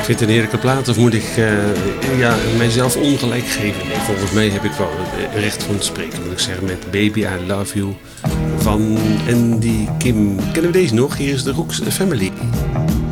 Ik vind het een heerlijke plaat, of moet ik mijzelf ongelijk geven? Nee, volgens mij heb ik wel recht van spreken, moet ik zeggen, met Baby I Love You van Andy Kim. Kennen we deze nog? Hier is de Rooks Family.